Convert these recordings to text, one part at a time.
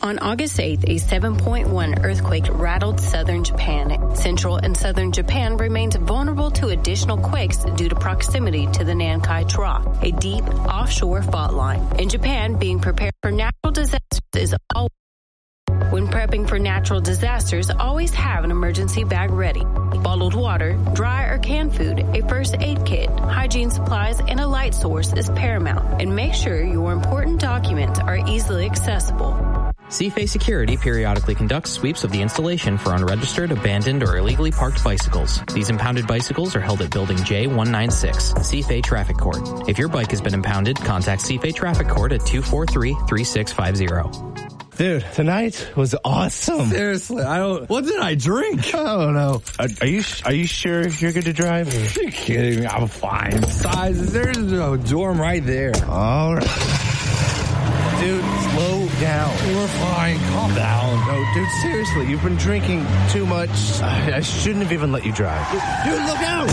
On August 8th, a 7.1 earthquake rattled southern Japan. Central and southern Japan remains vulnerable to additional quakes due to proximity to the Nankai Trough, a deep offshore fault line. In Japan, being prepared for natural disasters is always. When prepping for natural disasters, always have an emergency bag ready. Bottled water, dry or canned food, a first aid kit, hygiene supplies, and a light source is paramount. And make sure your important documents are easily accessible. CFA Security periodically conducts sweeps of the installation for unregistered, abandoned, or illegally parked bicycles. These impounded bicycles are held at Building J196, CFA Traffic Court. If your bike has been impounded, contact CFA Traffic Court at 243-3650. Dude, tonight was awesome. Seriously, what did I drink? I don't know. Are you sure you're good to drive? Are you kidding me? I'm fine. Besides, there's a dorm right there. All right. Dude, slow down. We're fine. Calm down. No, dude, seriously, you've been drinking too much. I shouldn't have even let you drive. Dude, look out!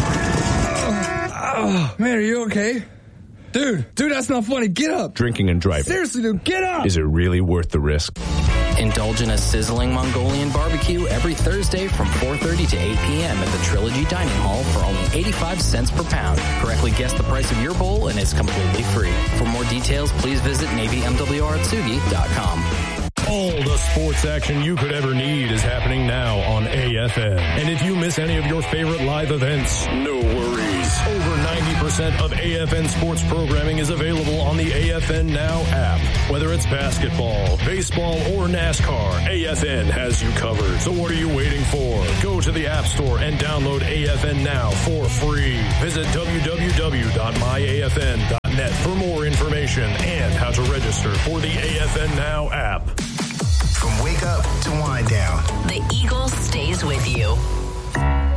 Man, are you okay? Dude, that's not funny. Get up. Drinking and driving. Seriously, dude, get up. Is it really worth the risk? Indulge in a sizzling Mongolian barbecue every Thursday from 4:30 to 8 p.m. at the Trilogy Dining Hall for only 85 cents per pound. Correctly guess the price of your bowl and it's completely free. For more details, please visit NavyMWRatsugi.com. All the sports action you could ever need is happening now on AFN. And if you miss any of your favorite live events, no worries. Over 90% of AFN sports programming is available on the AFN Now app. Whether it's basketball, baseball, or NASCAR, AFN has you covered. So what are you waiting for? Go to the App Store and download AFN Now for free. Visit www.myafn.net for more information and how to register for the AFN Now app. From wake up to wind down, the Eagle stays with you.